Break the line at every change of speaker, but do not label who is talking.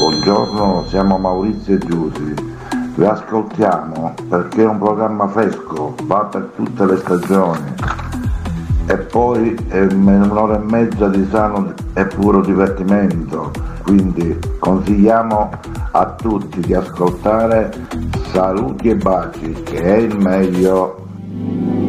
Buongiorno, siamo Maurizio e Giusy. Vi ascoltiamo perché è un programma fresco, va per tutte le stagioni e poi è un'ora e mezza di sano e puro divertimento, quindi consigliamo a tutti di ascoltare Saluti e Baci, che è il meglio.